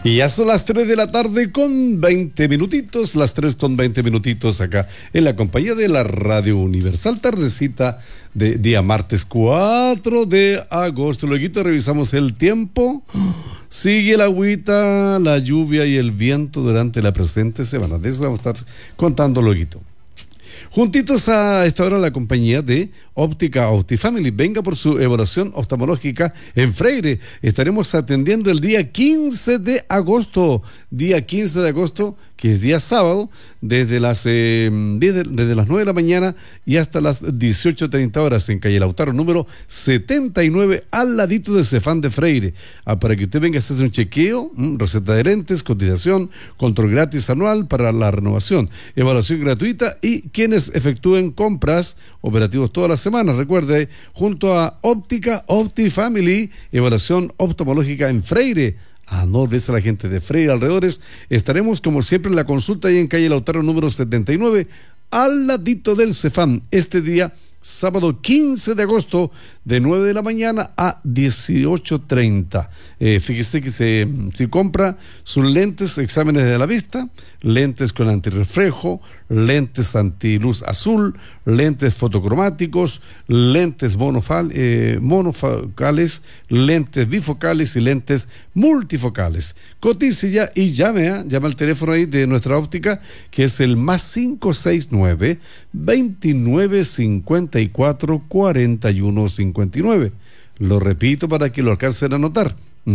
Y ya son las 3 de la tarde con 20 minutitos, las 3 con 20 minutitos acá en la compañía de la Radio Universal, tardecita de día martes 4 de agosto. Luego revisamos el tiempo. Sigue la agüita, la lluvia y el viento durante la presente semana. De eso vamos a estar contando luego. Juntitos a esta hora la compañía de Óptica Optifamily. Venga por su evaluación oftalmológica en Freire. Estaremos atendiendo el día 15 de agosto. Día 15 de agosto, que es día sábado, desde las 9 de la mañana y hasta las 18:30 horas en calle Lautaro, número 79, al ladito del Cefán de Freire. Para que usted venga a hacerse un chequeo, receta de lentes, cotización, control gratis anual para la renovación, evaluación gratuita y quienes efectúen compras operativos todas las semanas. Recuerde, junto a Óptica Optifamily, evaluación oftalmológica en Freire. No olvides a la gente de Freire alrededores. Estaremos como siempre en la consulta ahí en calle Lautaro número 79, al ladito del Cefam, este día sábado 15 de agosto, de 9 de la mañana a 18:30. Fíjese que si compra sus lentes, exámenes de la vista, lentes con antirreflejo, lentes antiluz azul, lentes fotocromáticos, lentes monofocales, lentes bifocales y lentes multifocales. Cotice ya y llame al teléfono ahí de nuestra óptica, que es el +569 29 54 41 59. Lo repito para que lo alcancen a anotar.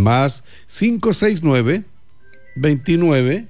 +569 29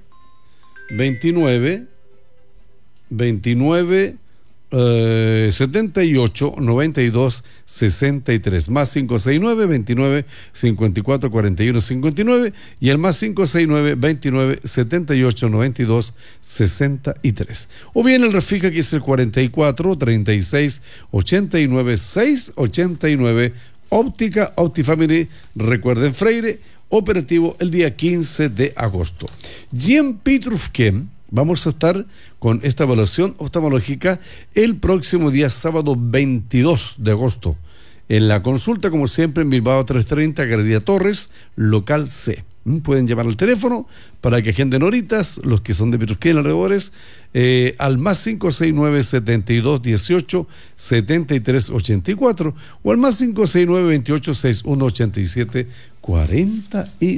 78 92 63, +569 29 54 41 59 y el +569 29 78 92 63. O bien el refija, que es el 44 36 89 689. Óptica Optifamily, recuerden, Freire, operativo el día 15 de agosto. Y en Pitrufquén vamos a estar con esta evaluación oftalmológica el próximo día sábado 22 de agosto. En la consulta, como siempre, en Bilbao 330, Galería Torres, local C. Pueden llamar al teléfono para que agenden horitas, los que son de Pitrufquén alrededores, al +569 72 18 73 84 o al +569 28 61 87 40